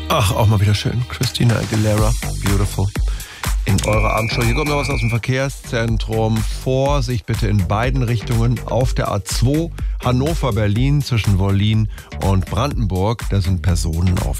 Ach, auch mal wieder schön. Christina Aguilera, Beautiful. In eurer Abendshow. Hier kommt noch was aus dem Verkehrszentrum. Vorsicht bitte in beiden Richtungen auf der A2 Hannover-Berlin zwischen Wollin und Brandenburg. Da sind Personen auf